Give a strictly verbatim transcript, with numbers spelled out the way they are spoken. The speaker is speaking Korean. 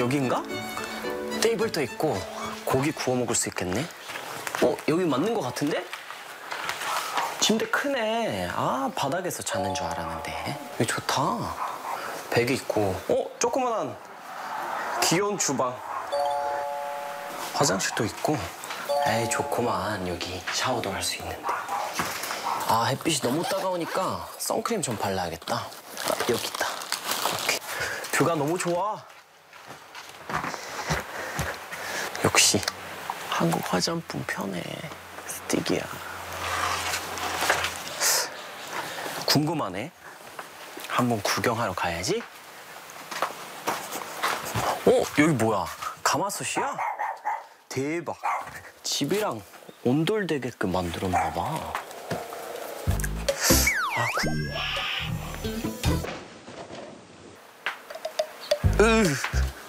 여긴가? 테이블도 있고 고기 구워 먹을 수 있겠네. 어, 여기 맞는 것 같은데? 침대 크네. 아, 바닥에서 자는 줄 알았는데. 여기 좋다. 베개 있고. 어, 조그만한 귀여운 주방. 화장실도 있고. 에이, 좋구만. 여기 샤워도 할 수 있는데. 아, 햇빛이 너무 따가우니까 선크림 좀 발라야겠다. 아, 여기 있다. 이렇게. 뷰가 너무 좋아. 역시 한국 화장품 편해. 스틱이야. 궁금하네. 한번 구경하러 가야지. 어? 여기 뭐야? 가마솥이야? 대박. 집이랑 온돌되게끔 만들었나 봐. 아, 구... 으